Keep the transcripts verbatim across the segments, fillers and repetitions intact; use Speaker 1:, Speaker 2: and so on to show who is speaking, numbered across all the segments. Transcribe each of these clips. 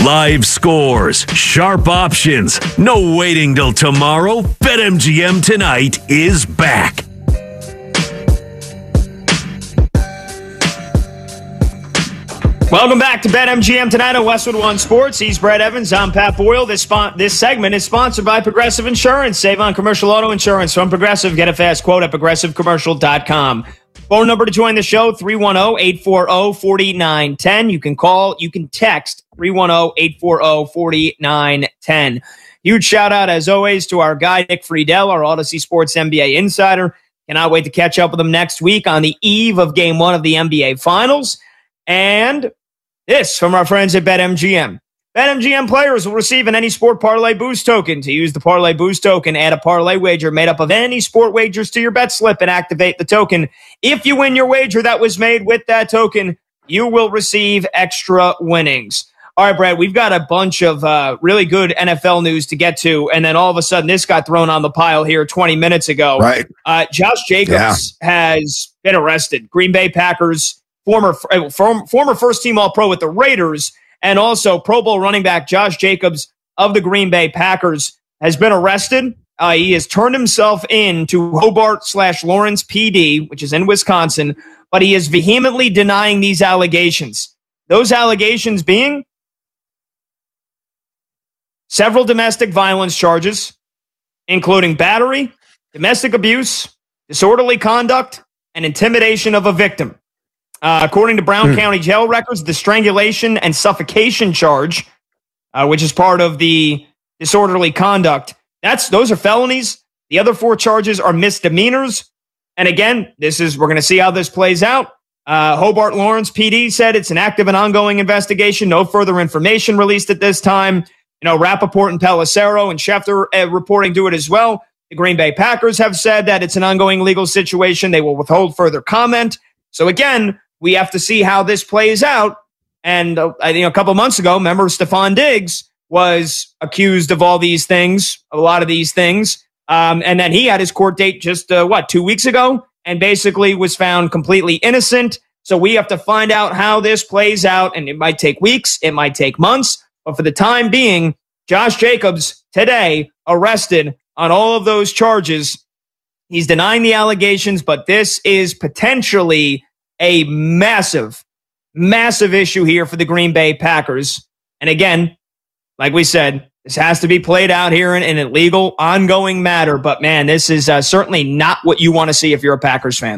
Speaker 1: Live scores, sharp options, no waiting till tomorrow. BetMGM tonight is back.
Speaker 2: Welcome back to BetMGM tonight on Westwood One Sports. He's Brett Evans. I'm Pat Boyle. This spon- this segment is sponsored by Progressive Insurance. Save on commercial auto insurance from Progressive. Get a fast quote at progressive commercial dot com. Phone number to join the show, three one zero, eight four zero, four nine one zero. You can call, you can text three one zero, eight four zero, four nine one zero. Huge shout out, as always, to our guy, Nick Friedel, our Odyssey Sports N B A insider. Cannot wait to catch up with him next week on the eve of game one of the N B A Finals. And this from our friends at BetMGM. BetMGM players will receive an Any Sport Parlay Boost token. To use the Parlay Boost token, add a parlay wager made up of any sport wagers to your bet slip and activate the token. If you win your wager that was made with that token, you will receive extra winnings. All right, Brad, we've got a bunch of uh, really good N F L news to get to, and then all of a sudden this got thrown on the pile here twenty minutes ago.
Speaker 3: Right.
Speaker 2: Uh, Josh Jacobs yeah. has been arrested. Green Bay Packers, former, uh, form, former first-team All-Pro with the Raiders, and also Pro Bowl running back Josh Jacobs of the Green Bay Packers has been arrested. Uh, he has turned himself in to Hobart slash Lawrence P D, which is in Wisconsin, but he is vehemently denying these allegations. Those allegations being several domestic violence charges, including battery, domestic abuse, disorderly conduct, and intimidation of a victim. Uh, according to Brown hmm. County jail records, the strangulation and suffocation charge, uh, which is part of the disorderly conduct, that's those are felonies. The other four charges are misdemeanors. And again, this is we're going to see how this plays out. Uh, Hobart Lawrence P D said it's an active and ongoing investigation. No further information released at this time. You know, Rappaport and Pelissero and Schefter uh, reporting to it as well. The Green Bay Packers have said that it's an ongoing legal situation. They will withhold further comment. So again, we have to see how this plays out. And uh, I think a couple months ago, remember Stephon Diggs was accused of all these things, a lot of these things. Um, and then he had his court date just, uh, what, two weeks ago, and basically was found completely innocent. So we have to find out how this plays out. And it might take weeks. It might take months. But for the time being, Josh Jacobs today arrested on all of those charges. He's denying the allegations, but this is potentially a massive, massive issue here for the Green Bay Packers. And again, like we said, this has to be played out here in, in a legal, ongoing matter. But man, this is uh, certainly not what you want to see if you're a Packers fan.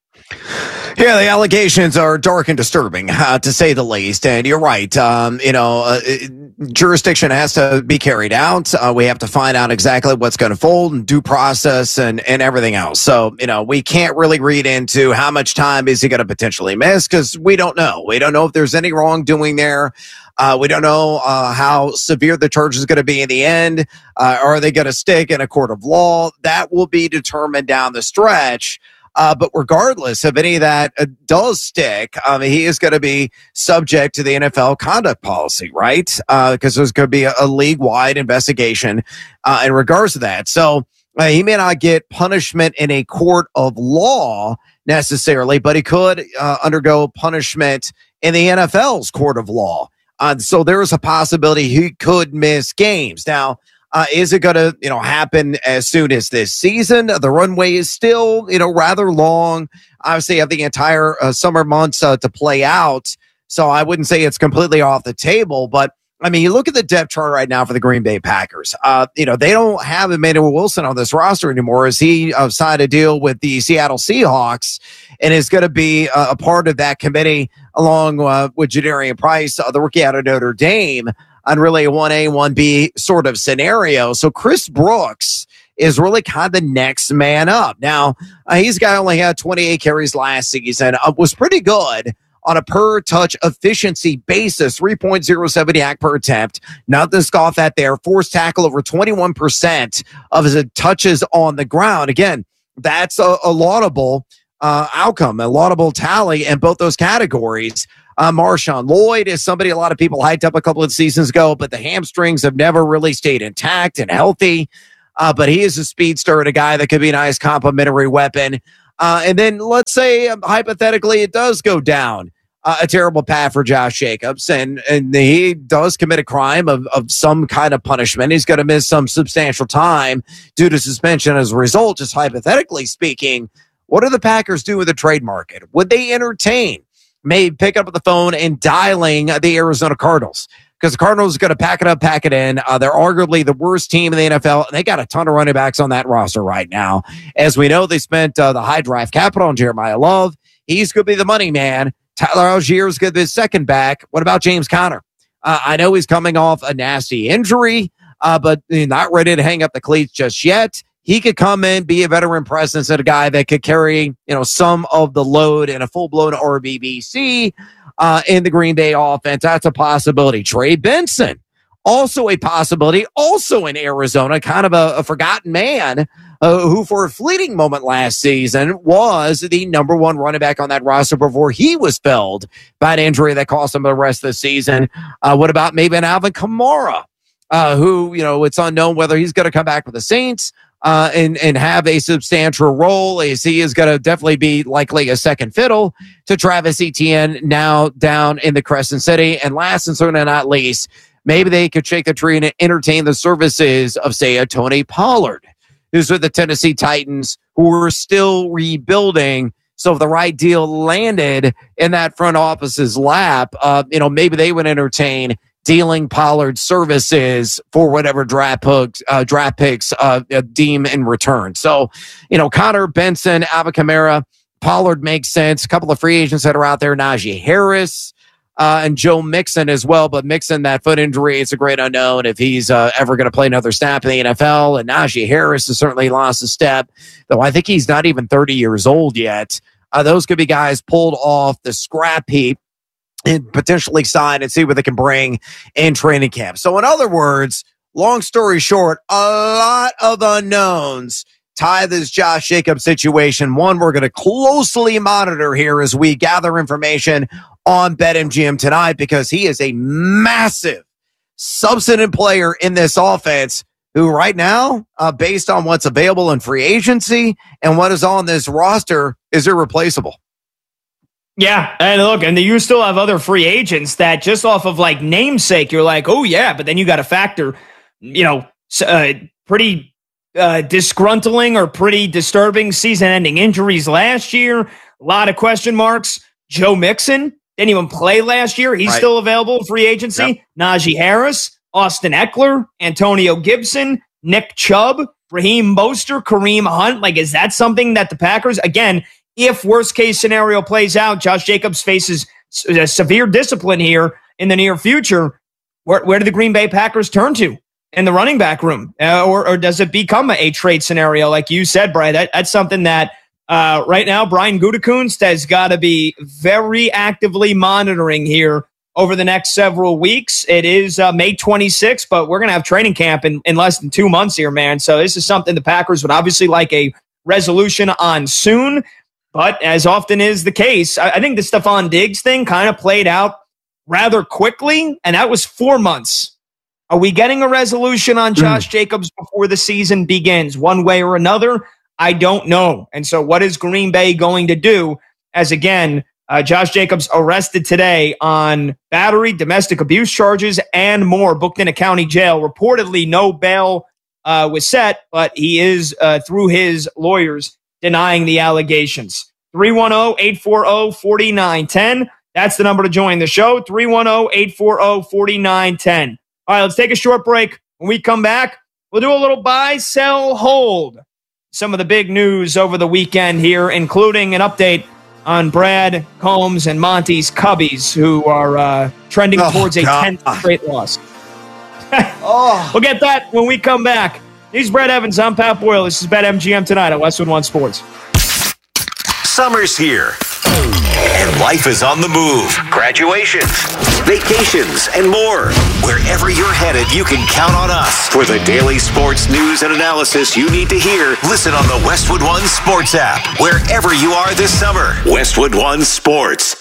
Speaker 3: Yeah, the allegations are dark and disturbing, uh, to say the least. And you're right. Um, you know, uh, jurisdiction has to be carried out. Uh, we have to find out exactly what's going to fold and due process and, and everything else. So, you know, we can't really read into how much time is he going to potentially miss because we don't know. We don't know if there's any wrongdoing there. Uh, we don't know uh, how severe the charge is going to be in the end. Uh, are they going to stick in a court of law? That will be determined down the stretch. Uh, but regardless of any of that uh, does stick, um, he is going to be subject to the N F L conduct policy, right? Because uh, there's going to be a, a league-wide investigation uh, in regards to that. So uh, he may not get punishment in a court of law necessarily, but he could uh, undergo punishment in the N F L's court of law. Uh, so there is a possibility he could miss games. Now, Uh, is it going to, you know, happen as soon as this season? The runway is still, you know, rather long. Obviously, you have the entire uh, summer months uh, to play out. So I wouldn't say it's completely off the table. But, I mean, you look at the depth chart right now for the Green Bay Packers. Uh, you know, they don't have Emmanuel Wilson on this roster anymore as he uh, signed a deal with the Seattle Seahawks and is going to be uh, a part of that committee along uh, with Jadarian Price, uh, the rookie out of Notre Dame, on really a one A, one B sort of scenario. So Chris Brooks is really kind of the next man up. Now, uh, he's guy only had twenty-eight carries last season, uh, was pretty good on a per touch efficiency basis, three point oh seven yak per attempt. Nothing to scoff at there. Forced tackle over twenty-one percent of his touches on the ground. Again, that's a, a laudable uh, outcome, a laudable tally in both those categories. Uh, Marshawn Lloyd is somebody a lot of people hyped up a couple of seasons ago, but the hamstrings have never really stayed intact and healthy. Uh, but he is a speedster and a guy that could be a nice complementary weapon. Uh, and then let's say um, hypothetically it does go down uh, a terrible path for Josh Jacobs, and and he does commit a crime of, of some kind of punishment. He's going to miss some substantial time due to suspension as a result. Just hypothetically speaking, what do the Packers do with the trade market? Would they entertain maybe pick up the phone and dialing the Arizona Cardinals? Because the Cardinals are going to pack it up, pack it in. Uh, they're arguably the worst team in the N F L, and they got a ton of running backs on that roster right now. As we know, they spent uh, the high draft capital on Jeremiah Love. He's going to be the money man. Tyler Algier is going to be the second back. What about James Conner? Uh, I know he's coming off a nasty injury, uh, but he's not ready to hang up the cleats just yet. He could come in, be a veteran presence, and a guy that could carry, you know, some of the load in a full-blown R B B C uh, in the Green Bay offense. That's a possibility. Trey Benson, also a possibility, also in Arizona, kind of a, a forgotten man uh, who for a fleeting moment last season was the number one running back on that roster before he was felled by an injury that cost him the rest of the season. Uh, what about maybe an Alvin Kamara, uh, who, you know, it's unknown whether he's going to come back with the Saints Uh, and, and have a substantial role, as he is going to definitely be likely a second fiddle to Travis Etienne now down in the Crescent City. And last and certainly not least, maybe they could shake the tree and entertain the services of, say, a Tony Pollard, who's with the Tennessee Titans, who are still rebuilding. So if the right deal landed in that front office's lap, uh, you know, maybe they would entertain dealing Pollard services for whatever draft picks, uh, draft picks uh, deem in return. So, you know, Connor, Benson, Alvin Kamara, Pollard makes sense. A couple of free agents that are out there, Najee Harris uh, and Joe Mixon as well. But Mixon, that foot injury, it's a great unknown if he's uh, ever going to play another snap in the N F L. And Najee Harris has certainly lost a step, though I think he's not even thirty years old yet. Uh, those could be guys pulled off the scrap heap and potentially sign and see what they can bring in training camp. So in other words, long story short, a lot of unknowns tie this Josh Jacobs situation. One we're going to closely monitor here as we gather information on BetMGM tonight, because he is a massive substantive player in this offense who right now, uh, based on what's available in free agency and what is on this roster, is irreplaceable.
Speaker 2: Yeah, and look, and you still have other free agents that just off of like namesake, you're like, oh yeah, but then you got to factor, you know, uh, pretty uh, disgruntling or pretty disturbing season-ending injuries last year. A lot of question marks. Joe Mixon didn't even play last year. He's right. Still available in free agency. Yep. Najee Harris, Austin Eckler, Antonio Gibson, Nick Chubb, Raheem Mostert, Kareem Hunt. Like, is that something that the Packers, again, if worst case scenario plays out, Josh Jacobs faces a severe discipline here in the near future, where, where do the Green Bay Packers turn to in the running back room? Uh, or, or does it become a, a trade scenario? Like you said, Brian, that, that's something that uh, right now Brian Gutekunst has got to be very actively monitoring here over the next several weeks. It is uh, May twenty-sixth, but we're going to have training camp in, in less than two months here, man. So this is something the Packers would obviously like a resolution on soon. But as often is the case, I, I think the Stephon Diggs thing kind of played out rather quickly, and that was four months. Are we getting a resolution on Josh mm. Jacobs before the season begins, one way or another? I don't know. And so what is Green Bay going to do as, again, uh, Josh Jacobs arrested today on battery, domestic abuse charges, and more, booked in a county jail. Reportedly, no bail uh, was set, but he is, uh, through his lawyers, denying the allegations. three one zero, eight four zero, four nine one zero. That's the number to join the show. three one zero, eight four zero, four nine one zero. All right, let's take a short break. When we come back, we'll do a little buy, sell, hold. Some of the big news over the weekend here, including an update on Brad Combs and Monty's Cubbies, who are uh, trending oh, towards a God. tenth straight loss. oh. We'll get that when we come back. He's Brett Evans. I'm Pat Boyle. This is BetMGM tonight at Westwood One Sports.
Speaker 1: Summer's here, and life is on the move. Graduations, vacations, and more. Wherever you're headed, you can count on us. For the daily sports news and analysis you need to hear, listen on the Westwood One Sports app. Wherever you are this summer, Westwood One Sports.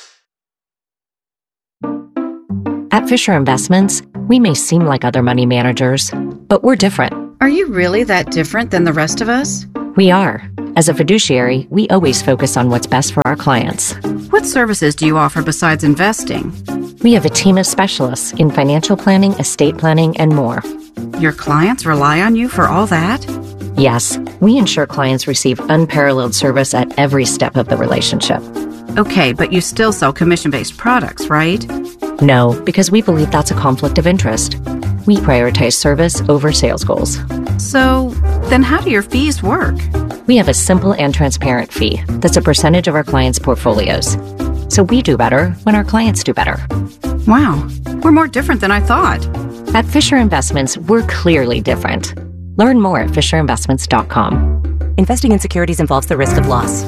Speaker 4: At Fisher Investments, we may seem like other money managers, but we're different.
Speaker 5: Are you really that different than the rest of us?
Speaker 4: We are. As a fiduciary, we always focus on what's best for our clients.
Speaker 5: What What services do you offer besides investing?
Speaker 4: We have a team of specialists in financial planning, estate planning, and more.
Speaker 5: Your clients rely on you for all that?
Speaker 4: Yes, we ensure clients receive unparalleled service at every step of the relationship.
Speaker 5: Okay, but you still sell commission-based products, right?
Speaker 4: No, because we believe that's a conflict of interest. We prioritize service over sales goals.
Speaker 5: So, then how do your fees work?
Speaker 4: We have a simple and transparent fee that's a percentage of our clients' portfolios. So we do better when our clients do better.
Speaker 5: Wow, we're more different than I thought.
Speaker 4: At Fisher Investments, we're clearly different. Learn more at fisher investments dot com.
Speaker 6: Investing in securities involves the risk of loss.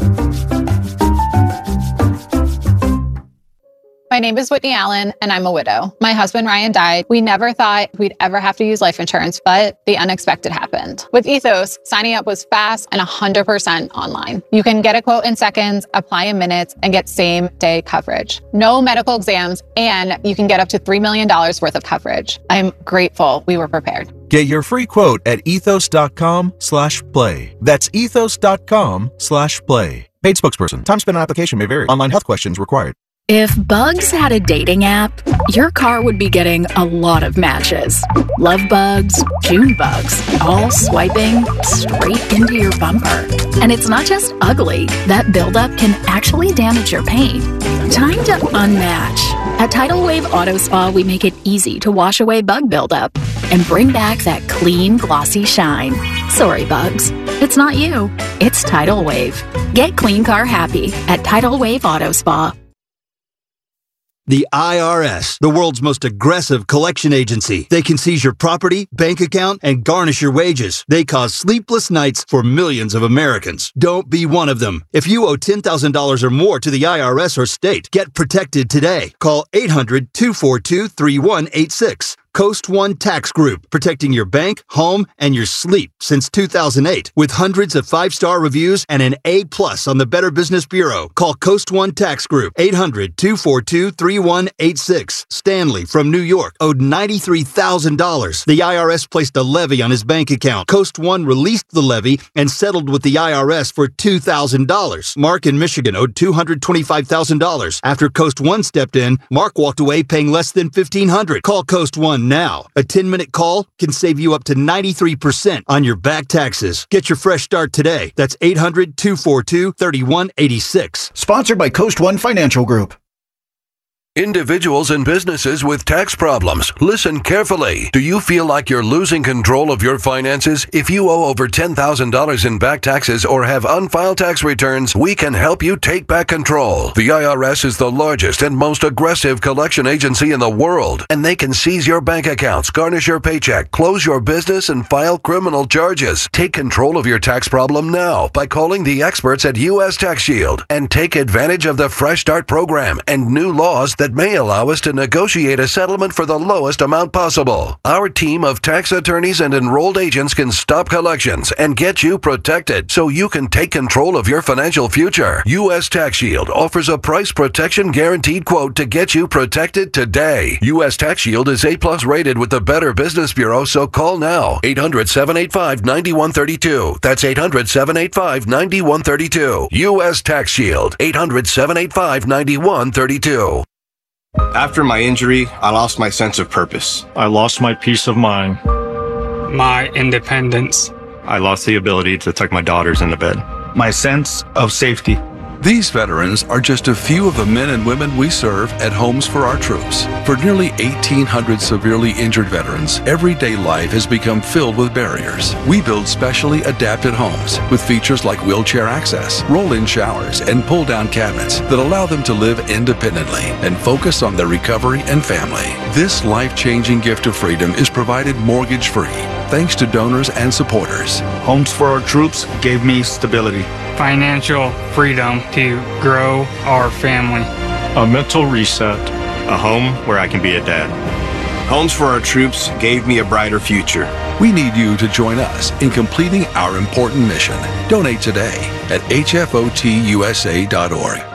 Speaker 7: My name is Whitney Allen, and I'm a widow. My husband, Ryan, died. We never thought we'd ever have to use life insurance, but the unexpected happened. With Ethos, signing up was fast and one hundred percent online. You can get a quote in seconds, apply in minutes, and get same-day coverage. No medical exams, and you can get up to three million dollars worth of coverage. I'm grateful we were prepared.
Speaker 8: Get your free quote at ethos.com slash play. That's ethos.com slash play. Paid spokesperson. Time spent on application may vary. Online health questions required.
Speaker 9: If Bugs had a dating app, your car would be getting a lot of matches. Love bugs, June bugs, all swiping straight into your bumper. And it's not just ugly. That buildup can actually damage your paint. Time to unmatch. At Tidal Wave Auto Spa, we make it easy to wash away bug buildup and bring back that clean, glossy shine. Sorry, bugs. It's not you. It's Tidal Wave. Get clean car happy at Tidal Wave Auto Spa.
Speaker 10: The I R S, the world's most aggressive collection agency. They can seize your property, bank account, and garnish your wages. They cause sleepless nights for millions of Americans. Don't be one of them. If you owe ten thousand dollars or more to the I R S or state, get protected today. Call eight hundred, two four two, three one eight six. Coast One Tax Group, protecting your bank, home, and your sleep since two thousand eight. With hundreds of five-star reviews and an A plus on the Better Business Bureau. Call Coast One Tax Group, eight hundred, two four two, three one eight six. Stanley from New York owed ninety-three thousand dollars. The I R S placed a levy on his bank account. Coast One released the levy and settled with the I R S for two thousand dollars. Mark in Michigan owed two hundred twenty-five thousand dollars. After Coast One stepped in, Mark walked away paying less than fifteen hundred dollars. Call Coast One now. A ten-minute call can save you up to ninety-three percent on your back taxes. Get your fresh start today. That's eight hundred, two four two, three one eight six.
Speaker 11: Sponsored by Coast One Financial Group.
Speaker 12: Individuals and businesses with tax problems, listen carefully. Do you feel like you're losing control of your finances? If you owe over ten thousand dollars in back taxes or have unfiled tax returns, we can help you take back control. The I R S is the largest and most aggressive collection agency in the world, and they can seize your bank accounts, garnish your paycheck, close your business, and file criminal charges. Take control of your tax problem now by calling the experts at U S Tax Shield and take advantage of the Fresh Start program and new laws that may allow us to negotiate a settlement for the lowest amount possible. Our team of tax attorneys and enrolled agents can stop collections and get you protected so you can take control of your financial future. U S Tax Shield offers a price protection guaranteed quote to get you protected today. U S Tax Shield is A plus rated with the Better Business Bureau, so call now. eight hundred, seven eight five, nine one three two. That's eight hundred, seven eight five, nine one three two. U S Tax Shield. eight hundred, seven eight five, nine one three two.
Speaker 13: After my injury, I lost my sense of purpose.
Speaker 14: I lost my peace of mind.
Speaker 15: My independence.
Speaker 14: I lost the ability to tuck my daughters into bed.
Speaker 16: My sense of safety.
Speaker 17: These veterans are just a few of the men and women we serve at Homes for Our Troops. For nearly eighteen hundred severely injured veterans, everyday life has become filled with barriers. We build specially adapted homes with features like wheelchair access, roll-in showers, and pull-down cabinets that allow them to live independently and focus on their recovery and family. This life-changing gift of freedom is provided mortgage-free, thanks to donors and supporters.
Speaker 16: Homes for Our Troops gave me stability,
Speaker 15: financial freedom to grow our family,
Speaker 14: a mental reset, a home where I can be a dad.
Speaker 13: Homes for Our Troops gave me a brighter future.
Speaker 17: We need you to join us in completing our important mission. Donate today at H F O T U S A dot org.